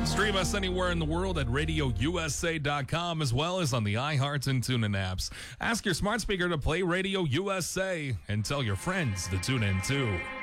Stream us anywhere in the world at RadioUSA.com as well as on the iHeart and TuneIn apps. Ask your smart speaker to play Radio USA and tell your friends to tune in too.